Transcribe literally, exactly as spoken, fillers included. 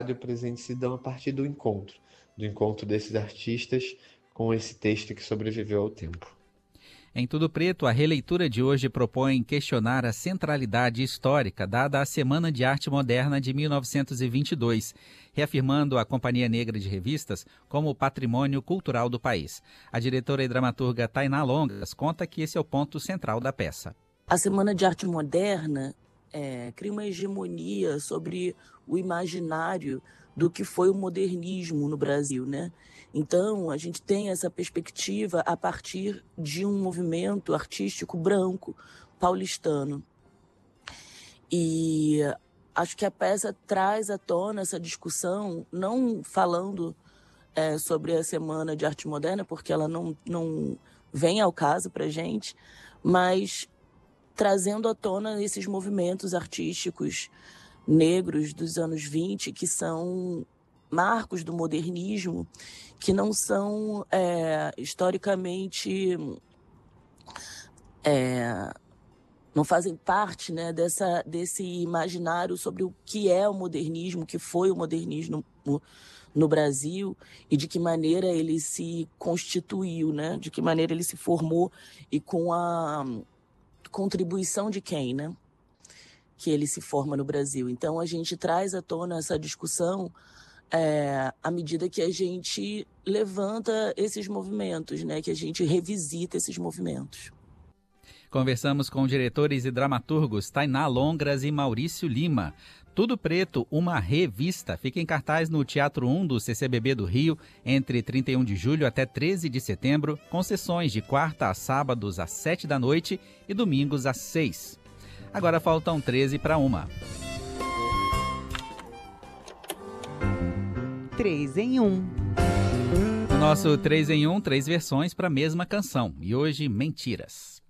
presente se dão a partir do encontro, do encontro desses artistas com esse texto que sobreviveu ao tempo. Em Tudo Preto, a releitura de hoje propõe questionar a centralidade histórica dada à Semana de Arte Moderna de mil novecentos e vinte e dois, reafirmando a Companhia Negra de Revistas como patrimônio cultural do país. A diretora e dramaturga Tainá Longas conta que esse é o ponto central da peça. A Semana de Arte Moderna é, cria uma hegemonia sobre o imaginário do que foi o modernismo no Brasil, né? Então, a gente tem essa perspectiva a partir de um movimento artístico branco, paulistano. E acho que a peça traz à tona essa discussão, não falando é, sobre a Semana de Arte Moderna, porque ela não, não vem ao caso para a gente, mas trazendo à tona esses movimentos artísticos negros dos anos vinte, que são marcos do modernismo, que não são é, historicamente, é, não fazem parte, né, dessa, desse imaginário sobre o que é o modernismo, o que foi o modernismo no, no Brasil e de que maneira ele se constituiu, né, de que maneira ele se formou e com a contribuição de quem, né, que ele se forma no Brasil. Então a gente traz à tona essa discussão É, à medida que a gente levanta esses movimentos, né? Que a gente revisita esses movimentos. Conversamos com diretores e dramaturgos Tainá Longas e Maurício Lima. Tudo Preto, uma revista, fica em cartaz no Teatro um do C C B B do Rio, entre trinta e um de julho até treze de setembro, com sessões de quarta a sábados às sete da noite e domingos às seis. Agora faltam treze para uma. três em um. O nosso três em um, três versões para a mesma canção. E hoje, Mentiras.